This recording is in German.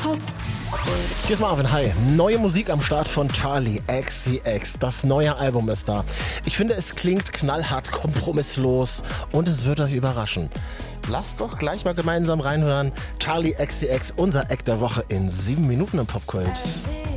Hier ist Marvin, hi. Neue Musik am Start von Charli XCX. Das neue Album ist da. Ich finde, es klingt knallhart, kompromisslos und es wird euch überraschen. Lasst doch gleich mal gemeinsam reinhören. Charli XCX, unser Act der Woche in 7 Minuten im Popkult.